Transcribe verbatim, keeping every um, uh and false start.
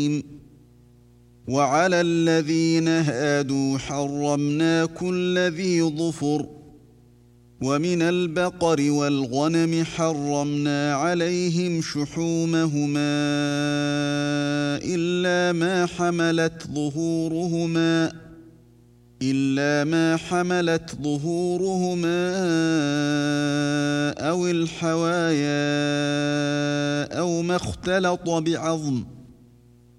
وعلى الذين هادوا حرمنا كل ذي ظفر ومن البقر والغنم حرمنا عليهم شحومهما إلا ما حملت ظهورهما إلا ما حملت ظهورهما أو الحوايا أو ما اختلط بعظم